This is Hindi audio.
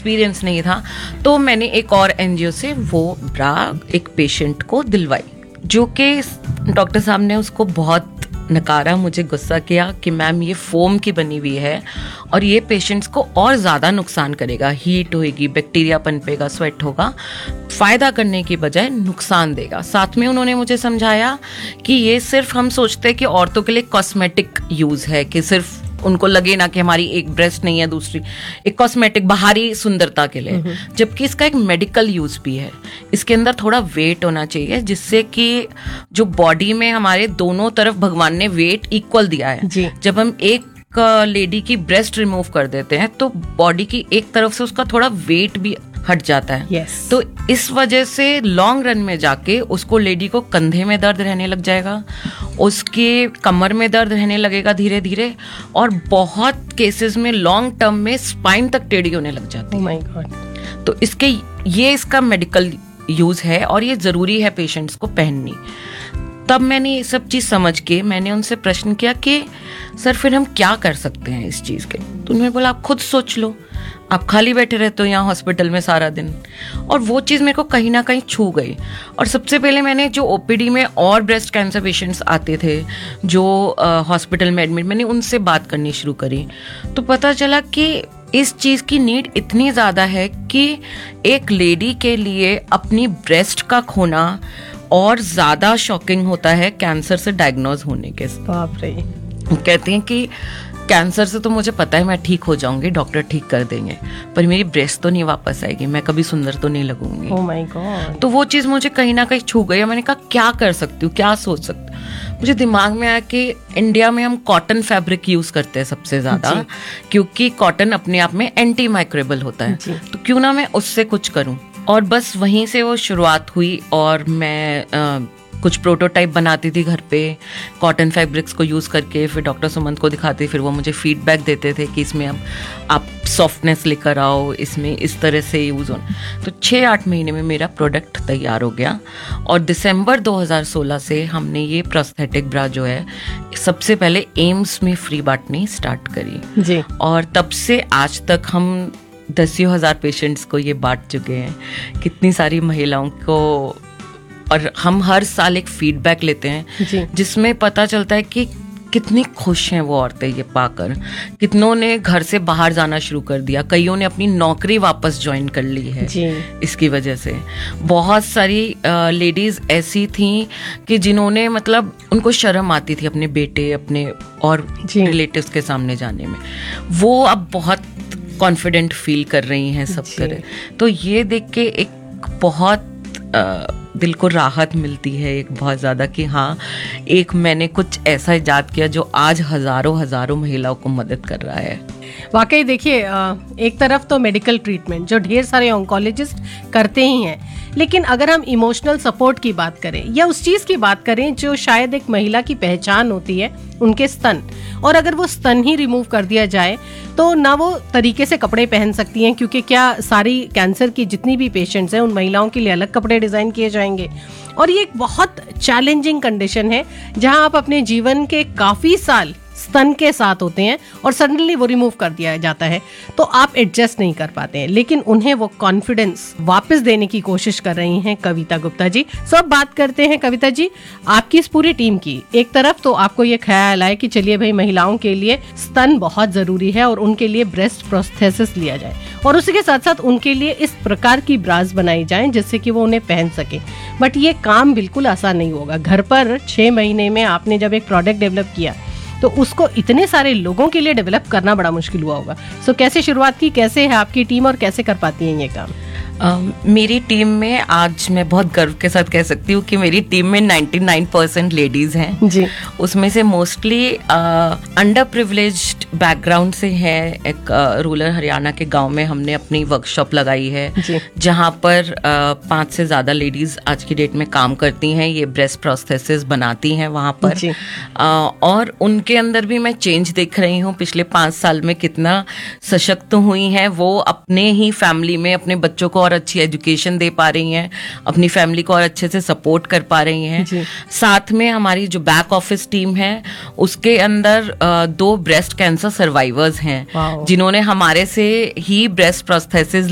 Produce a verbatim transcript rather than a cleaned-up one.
एक्सपीरियंस नहीं था, तो मैंने एक और एनजीओ से वो ब्रा एक पेशेंट को दिलवाई, जो कि डॉक्टर साहब ने उसको बहुत नकारा, मुझे गुस्सा किया कि मैम ये फोम की बनी हुई है और ये पेशेंट्स को और ज़्यादा नुकसान करेगा, हीट होएगी, बैक्टीरिया पनपेगा, स्वेट होगा, फ़ायदा करने की बजाय नुकसान देगा। साथ में उन्होंने मुझे समझाया कि ये सिर्फ हम सोचते हैं कि औरतों के लिए कॉस्मेटिक यूज़ है, कि सिर्फ उनको लगे ना कि हमारी एक ब्रेस्ट नहीं है, दूसरी एक कॉस्मेटिक बाहरी सुंदरता के लिए, जबकि इसका एक मेडिकल यूज भी है। इसके अंदर थोड़ा वेट होना चाहिए, जिससे कि जो बॉडी में हमारे दोनों तरफ भगवान ने वेट इक्वल दिया है। जब हम एक लेडी की ब्रेस्ट रिमूव कर देते हैं तो बॉडी की एक तरफ से उसका थोड़ा वेट भी हट जाता है। yes. तो इस वजह से लॉन्ग रन में जाके उसको लेडी को कंधे में दर्द रहने लग जाएगा, उसके कमर में दर्द रहने लगेगा धीरे धीरे, और बहुत केसेस में लॉन्ग टर्म में स्पाइन तक टेढ़ी होने लग जाती है। oh my God. तो इसके ये इसका मेडिकल यूज है और ये जरूरी है पेशेंट्स को पहननी। तब मैंने ये सब चीज़ समझ के मैंने उनसे प्रश्न किया कि सर फिर हम क्या कर सकते हैं इस चीज़ के। तो उन्होंने बोला आप खुद सोच लो, आप खाली बैठे रहते हो यहाँ हॉस्पिटल में सारा दिन। और वो चीज़ मेरे को कहीं ना कहीं छू गई। और सबसे पहले मैंने जो ओपीडी में और ब्रेस्ट कैंसर पेशेंट्स आते थे जो हॉस्पिटल में एडमिट, मैंने उनसे बात करनी शुरू करी, तो पता चला कि इस चीज़ की नीड इतनी ज़्यादा है कि एक लेडी के लिए अपनी ब्रेस्ट का खोना और ज़्यादा शॉकिंग होता है कैंसर से डायग्नोज होने के। बाप रे। कहते हैं कि कैंसर से तो मुझे पता है मैं ठीक हो जाऊंगी, डॉक्टर ठीक कर देंगे, पर मेरी ब्रेस्ट तो नहीं वापस आएगी, मैं कभी सुंदर तो नहीं लगूंगी। Oh my God. तो वो चीज़ मुझे कहीं ना कहीं छू गई और मैंने कहा क्या कर सकती हूँ, क्या सोच सकती हूँ। मुझे दिमाग में आया कि इंडिया में हम कॉटन फैब्रिक यूज करते हैं सबसे ज्यादा, क्योंकि कॉटन अपने आप में एंटी माइक्रोबियल होता है, तो क्यों ना मैं उससे कुछ करूँ। और बस वहीं से वो शुरुआत हुई और मैं आ, कुछ प्रोटोटाइप बनाती थी घर पे कॉटन फैब्रिक्स को यूज़ करके, फिर डॉक्टर सुमंत को दिखाती, फिर वो मुझे फीडबैक देते थे कि इसमें अब आप सॉफ्टनेस लेकर आओ, इसमें इस तरह से यूज़ हो। तो छः आठ महीने में मेरा प्रोडक्ट तैयार हो गया और दिसंबर दो हज़ार सोलह से हमने ये प्रोस्थेटिक ब्रा जो है सबसे पहले एम्स में फ्री बांटनी स्टार्ट करी जी। और तब से आज तक हम दसियों हज़ार पेशेंट्स को ये बांट चुके हैं, कितनी सारी महिलाओं को। और हम हर साल एक फीडबैक लेते हैं जिसमें पता चलता है कि कितनी खुश हैं वो औरतें ये पाकर, कितनों ने घर से बाहर जाना शुरू कर दिया, कईयों ने अपनी नौकरी वापस ज्वाइन कर ली है जी। इसकी वजह से बहुत सारी लेडीज ऐसी थीं कि जिन्होंने मतलब उनको शर्म आती थी अपने बेटे अपने और रिलेटिव्स के सामने जाने में, वो अब बहुत कॉन्फिडेंट फील कर रही हैं सब तरह। तो ये देख के एक बहुत आ, दिल को राहत मिलती है एक बहुत ज़्यादा कि हाँ एक मैंने कुछ ऐसा इजाद किया जो आज हज़ारों हज़ारों महिलाओं को मदद कर रहा है। वाकई देखिए, एक तरफ तो मेडिकल ट्रीटमेंट जो ढेर सारे ऑन्कोलॉजिस्ट करते ही हैं, लेकिन अगर हम इमोशनल सपोर्ट की बात करें या उस चीज़ की बात करें जो शायद एक महिला की पहचान होती है, उनके स्तन, और अगर वो स्तन ही रिमूव कर दिया जाए तो ना वो तरीके से कपड़े पहन सकती हैं, क्योंकि क्या सारी कैंसर की जितनी भी पेशेंट्स हैं उन महिलाओं के लिए अलग कपड़े डिज़ाइन किए जाएंगे। और ये एक बहुत चैलेंजिंग कंडीशन है जहां आप अपने जीवन के काफ़ी साल स्तन के साथ होते हैं और सडनली वो रिमूव कर दिया जाता है तो आप एडजस्ट नहीं कर पाते हैं, लेकिन उन्हें वो कॉन्फिडेंस वापस देने की कोशिश कर रही हैं कविता गुप्ता जी। सो अब बात करते हैं कविता जी आपकी इस पूरी टीम की। एक तरफ तो आपको ये ख्याल आए कि चलिए भाई महिलाओं के लिए स्तन बहुत जरूरी है और उनके लिए ब्रेस्ट प्रोस्थेसिस लिया जाए, और उसी के साथ साथ उनके लिए इस प्रकार की ब्रास बनाई जाए जिससे कि वो उन्हें पहन सके। बट ये काम बिल्कुल आसान नहीं होगा। घर पर छह महीने में आपने जब एक प्रोडक्ट डेवलप किया तो उसको इतने सारे लोगों के लिए डेवलप करना बड़ा मुश्किल हुआ होगा। सो so, कैसे शुरुआत की, कैसे है आपकी टीम और कैसे कर पाती है ये काम? Uh, मेरी टीम में आज मैं बहुत गर्व के साथ कह सकती हूँ कि मेरी टीम में निन्यानवे परसेंट लेडीज हैं जी। उसमें से मोस्टली अंडर प्रिविलेज्ड बैकग्राउंड से है। एक रूरल uh, हरियाणा के गांव में हमने अपनी वर्कशॉप लगाई है जहां पर uh, पांच से ज्यादा लेडीज आज की डेट में काम करती हैं, ये ब्रेस्ट प्रोस्थेसिस बनाती हैं वहां पर। uh, और उनके अंदर भी मैं चेंज देख रही हूँ पिछले पांच साल में, कितना सशक्त हुई हैं वो, अपने ही फैमिली में अपने बच्चों को और अच्छी एजुकेशन दे पा रही हैं, अपनी फैमिली को और अच्छे से सपोर्ट कर पा रही हैं। साथ में हमारी जो बैक ऑफिस टीम है उसके अंदर दो ब्रेस्ट कैंसर सर्वाइवर्स हैं जिन्होंने हमारे से ही ब्रेस्ट प्रोस्थेसिस